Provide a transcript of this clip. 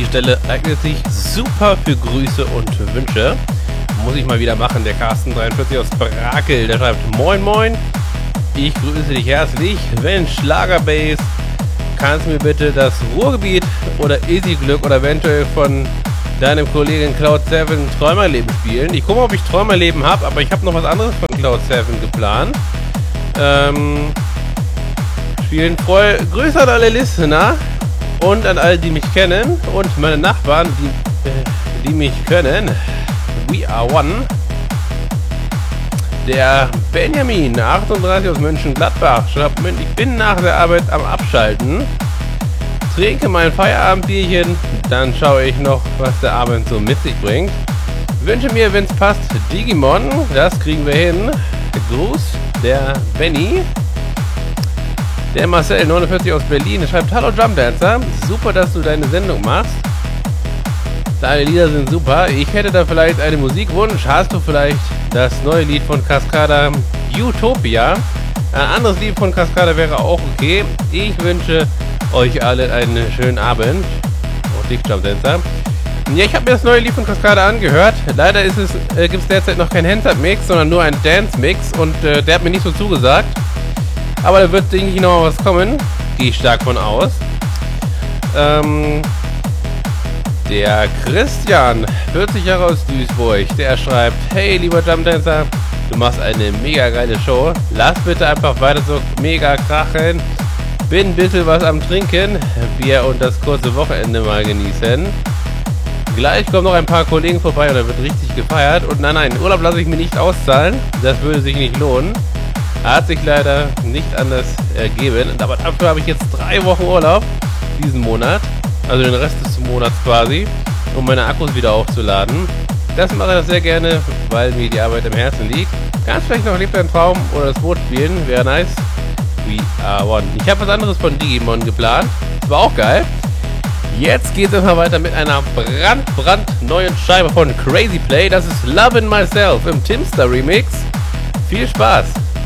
Stelle eignet sich super für Grüße und Wünsche. Muss ich mal wieder machen. Der Carsten43 aus Brakel, der schreibt: Moin Moin, ich grüße dich herzlich. Wenn Schlagerbass, kannst du mir bitte das Ruhrgebiet oder Easy Glück oder eventuell von deinem Kollegen Cloud7 Träumerleben spielen. Ich gucke mal, ob ich Träumerleben habe, aber ich habe noch was anderes von Cloud7 geplant. Spielen Grüße an alle Listener und an alle, die mich kennen und meine Nachbarn, die mich können. We are one. Der Benjamin, 38 aus Mönchengladbach, schreibt: Ich bin nach der Arbeit am Abschalten, trinke mein Feierabendbierchen, dann schaue ich noch, was der Abend so mit sich bringt. Wünsche mir, wenn es passt, Digimon, das kriegen wir hin. Gruß, der Benny. Der Marcel, 49 aus Berlin, schreibt: Hallo Jumpdancer, super, dass du deine Sendung machst. Deine Lieder sind super. Ich hätte da vielleicht einen Musikwunsch. Hast du vielleicht das neue Lied von Cascada, Utopia? Ein anderes Lied von Cascada wäre auch okay. Ich wünsche euch alle einen schönen Abend. Oh, Dick Jumpdancer. Ja, ich habe mir das neue Lied von Cascada angehört. Leider gibt es derzeit noch kein Hands-Up-Mix, sondern nur einen Dance-Mix. Und der hat mir nicht so zugesagt. Aber da wird, denke ich, noch mal was kommen. Gehe ich stark von aus. Der Christian, 40 Jahre aus Duisburg, der schreibt: Hey, lieber Jumpdancer, du machst eine mega geile Show. Lass bitte einfach weiter so mega krachen. Bin ein bisschen was am Trinken. Bier und das kurze Wochenende mal genießen. Gleich kommen noch ein paar Kollegen vorbei und da wird richtig gefeiert. Und nein, Urlaub lasse ich mir nicht auszahlen. Das würde sich nicht lohnen. Hat sich leider nicht anders ergeben. Aber dafür habe ich jetzt 3 Wochen Urlaub diesen Monat. Also den Rest des Monats quasi, um meine Akkus wieder aufzuladen. Das mache ich sehr gerne, weil mir die Arbeit im Herzen liegt. Ganz vielleicht noch Lebt ein Traum oder das Boot spielen, wäre nice. We are one. Ich habe was anderes von Digimon geplant. Das war auch geil. Jetzt geht es mal weiter mit einer brandneuen Scheibe von Crazy Play. Das ist Lovin' Myself im Timster Remix. Viel Spaß!